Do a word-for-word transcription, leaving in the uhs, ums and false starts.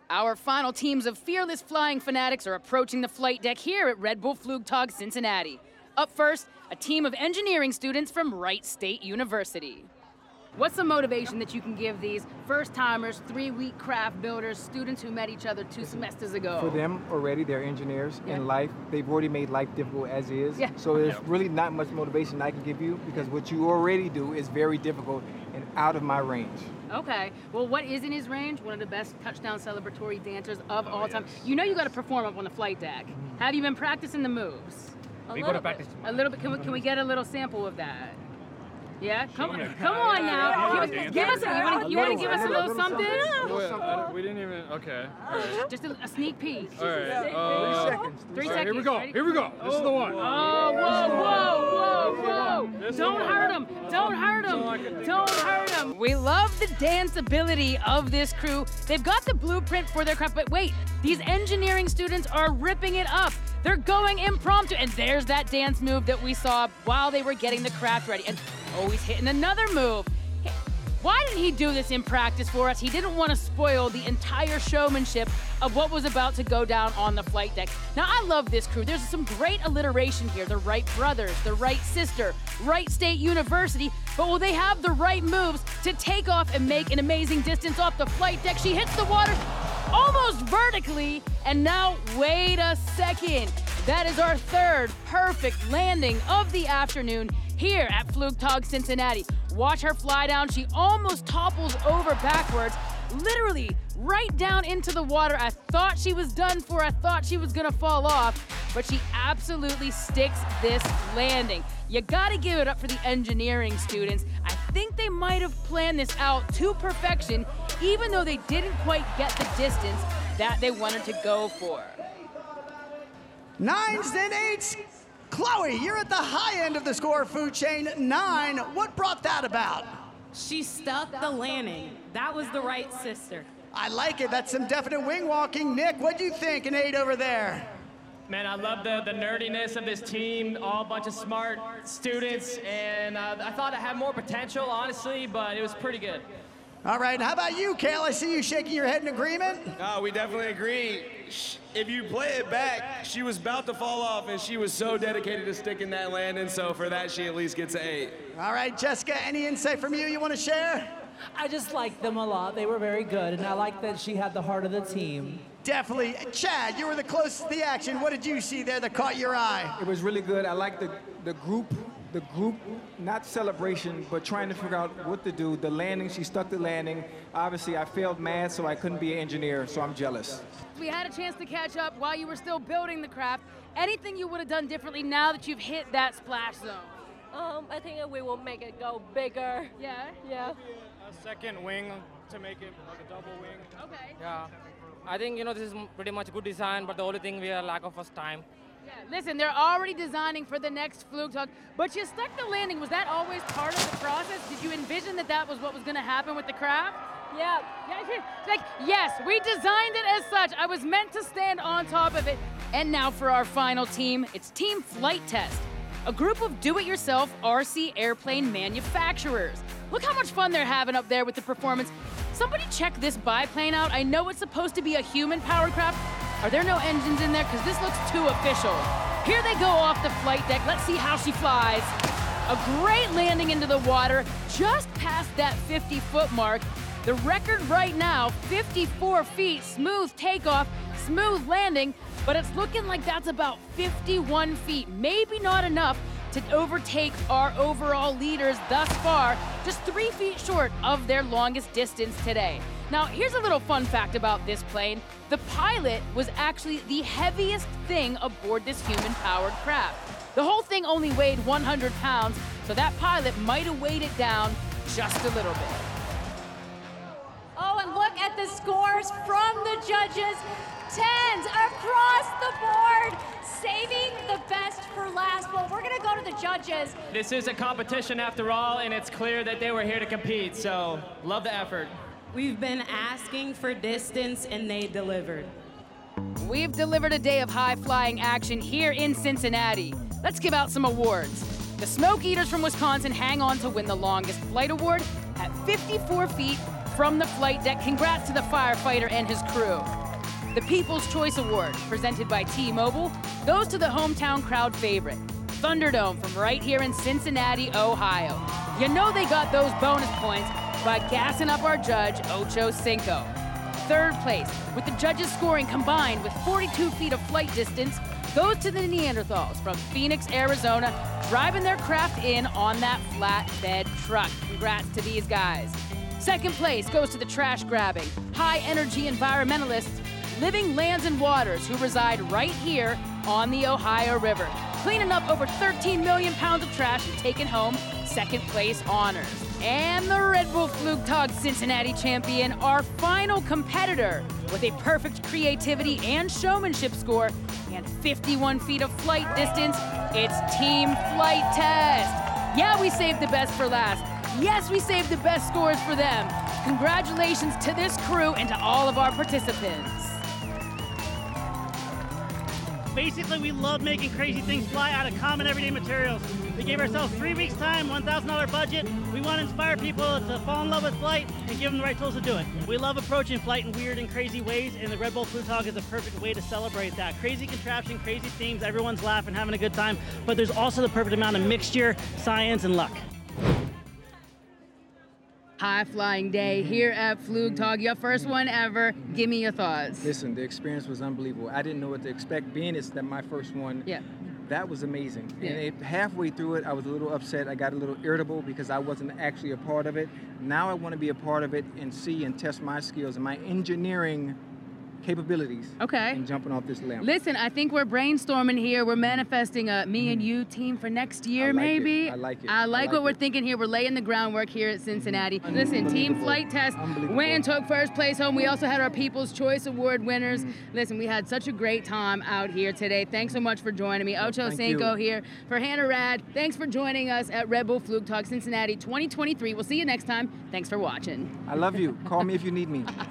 Our final teams of fearless flying fanatics are approaching the flight deck here at Red Bull Flugtag Cincinnati. Up first, a team of engineering students from Wright State University. What's the motivation that you can give these first-timers, three-week craft builders, students who met each other two semesters ago? For them, already, they're engineers Yeah. in life. They've already made life difficult as is. Yeah. So there's Yep. really not much motivation I can give you because what you already do is very difficult and out of my range. Okay. Well, what is in his range? One of the best touchdown celebratory dancers of Oh, all time. yes. You know you got to perform up on the flight deck. Have you been practicing the moves? A We go little to bit. practice A tomorrow. little bit. Can we, can we get a little sample of that? Yeah. Come on. Sure. Come on Yeah, now. yeah, Give, yeah, us- give us. yeah. You want to you wanna give us a little something? Wait, I- we didn't even. Okay. All right. Just a, a sneak peek. All right. Three Uh, seconds. Three all right, here we seconds. go. Ready? Here we go. This is the one. Oh, whoa, whoa, whoa, whoa. This is Don't the hurt one. him. Don't hurt That's all I can him. think Don't of. hurt him. We love the dance ability of this crew. They've got the blueprint for their craft, but wait, these engineering students are ripping it up. They're going impromptu, and there's that dance move that we saw while they were getting the craft ready. And oh, he's hitting another move. Hey, why didn't he do this in practice for us? He didn't want to spoil the entire showmanship of what was about to go down on the flight deck. Now, I love this crew. There's some great alliteration here. The Wright brothers, the Wright sister, Wright State University. But will they have the right moves to take off and make an amazing distance off the flight deck? She hits the water almost vertically, and now, wait a second. That is our third perfect landing of the afternoon here at Flugtag Cincinnati. Watch her fly down. She almost topples over backwards, literally right down into the water. I thought she was done for. I thought she was gonna fall off, but she absolutely sticks this landing. You gotta give it up for the engineering students. I think they might have planned this out to perfection, even though they didn't quite get the distance that they wanted to go for. Nines and eights. Chloe, you're at the high end of the score food chain. Nine. What brought that about? She stuck the landing. That was the right sister. I like it. That's some definite wing walking. Nick, what do you think? An eight over there. Man, I love the, the nerdiness of this team, all a bunch of smart students, and uh, I thought it had more potential, honestly, but it was pretty good. All right. How about you, Kale? I see you shaking your head in agreement. No, we definitely agree. Sh- If you play it back, she was about to fall off, and she was so dedicated to sticking that landing, so for that, she at least gets an eight. All right, Jessica, any insight from you you want to share? I just liked them a lot. They were very good, and I like that she had the heart of the team. Definitely. Chad, you were the closest to the action. What did you see there that caught your eye? It was really good. I like the, the group, the group, not celebration, but trying to figure out what to do. The landing, she stuck the landing. Obviously, I failed math, so I couldn't be an engineer, so I'm jealous. We had a chance to catch up while you were still building the craft. Anything you would have done differently now that you've hit that splash zone? Um, I think we will make it go bigger. Yeah? Yeah. A second wing to make it like a double wing. Okay. Yeah. I think, you know, this is pretty much good design, but the only thing we are lack of is time. Yeah, listen, they're already designing for the next Flugtag, but you stuck the landing. Was that always part of the process? Did you envision that that was what was going to happen with the craft? Yeah. Yeah, it's like, yes, we designed it as such. I was meant to stand on top of it. And now for our final team, it's Team Flight Test, a group of do-it-yourself R C airplane manufacturers. Look how much fun they're having up there with the performance. Somebody check this biplane out. I know it's supposed to be a human-powered craft. Are there no engines in there? Because this looks too official. Here they go off the flight deck. Let's see how she flies. A great landing into the water, just past that fifty-foot mark. The record right now, fifty-four feet, smooth takeoff, smooth landing, but it's looking like that's about fifty-one feet. Maybe not enough to overtake our overall leaders thus far, just three feet short of their longest distance today. Now, here's a little fun fact about this plane. The pilot was actually the heaviest thing aboard this human-powered craft. The whole thing only weighed one hundred pounds, so that pilot might have weighed it down just a little bit. Oh, and look at the scores from the judges. Tens across the board, saving the best for last. Well, we're gonna go to the judges. This is a competition after all, and it's clear that they were here to compete, so love the effort. We've been asking for distance, and they delivered. We've delivered a day of high-flying action here in Cincinnati. Let's give out some awards. The Smoke Eaters from Wisconsin hang on to win the longest flight award at fifty-four feet, from the flight deck. Congrats to the firefighter and his crew. The People's Choice Award, presented by T-Mobile, goes to the hometown crowd favorite, Thunderdome from right here in Cincinnati, Ohio. You know they got those bonus points by gassing up our judge, Ocho Cinco. Third place, with the judges scoring combined with forty-two feet of flight distance, goes to the Neanderthals from Phoenix, Arizona, driving their craft in on that flatbed truck. Congrats to these guys. Second place goes to the trash-grabbing, high-energy environmentalists living lands and waters who reside right here on the Ohio River, cleaning up over thirteen million pounds of trash and taking home second place honors. And the Red Bull Flugtag Cincinnati champion, our final competitor, with a perfect creativity and showmanship score and fifty-one feet of flight distance, it's Team Flight Test. Yeah, we saved the best for last. Yes, we saved the best scores for them. Congratulations to this crew and to all of our participants. Basically, we love making crazy things fly out of common everyday materials. We gave ourselves three weeks time, one thousand dollar budget. We want to inspire people to fall in love with flight and give them the right tools to do it. We love approaching flight in weird and crazy ways, and the Red Bull Flugtag is a perfect way to celebrate that. Crazy contraption, crazy themes, everyone's laughing, having a good time, but there's also the perfect amount of mixture, science, and luck. High flying day here at Flugtag, your first one ever. Give me your thoughts. Listen, the experience was unbelievable. I didn't know what to expect. Being it's that my first one, yeah, that was amazing. Yeah. And it, halfway through it, I was a little upset. I got a little irritable because I wasn't actually a part of it. Now I want to be a part of it and see and test my skills and my engineering capabilities. Okay. And jumping off this lamp. Listen, I think we're brainstorming here. We're manifesting a me and you team for next year, I like maybe. It. I like it. I like, I like what it. we're thinking here. We're laying the groundwork here at Cincinnati. Listen, Team Flight Test went and took first place home. We also had our People's Choice Award winners. Mm. Listen, we had such a great time out here today. Thanks so much for joining me. Ocho Thank Cinco you. here for Hannah Rad. Thanks for joining us at Red Bull Flugtag Cincinnati twenty twenty-three. We'll see you next time. Thanks for watching. I love you. Call me if you need me.